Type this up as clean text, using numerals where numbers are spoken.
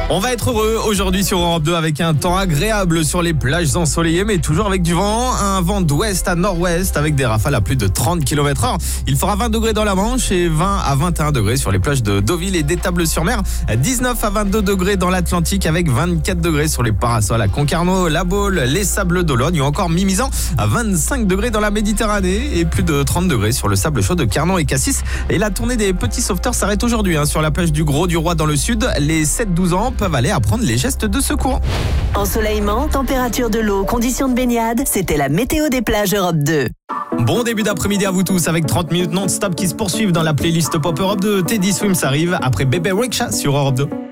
On va être heureux aujourd'hui sur Europe 2 avec un temps agréable sur les plages ensoleillées, mais toujours avec du vent, un vent d'ouest à nord-ouest avec des rafales à plus de 30 km/h. Il fera 20 degrés dans la Manche et 20 à 21 degrés sur les plages de Deauville et d'Étables-sur-Mer. 19 à 22 degrés dans l'Atlantique avec 24 degrés sur les parasols à Concarneau, La Baule, les Sables d'Olonne ou encore Mimizan. À 25 degrés dans la Méditerranée et plus de 30 degrés sur le sable chaud de Carnon et Cassis. Et la tournée des petits sauveteurs s'arrête aujourd'hui sur la plage du Gros du Roi dans le sud. Les 7-12 ans peuvent aller apprendre les gestes de secours. Ensoleillement, température de l'eau, conditions de baignade, c'était la météo des plages Europe 2. Bon début d'après-midi à vous tous avec 30 minutes non-stop qui se poursuivent dans la playlist Pop Europe 2. Teddy Swims arrive après Bébé Rexha sur Europe 2.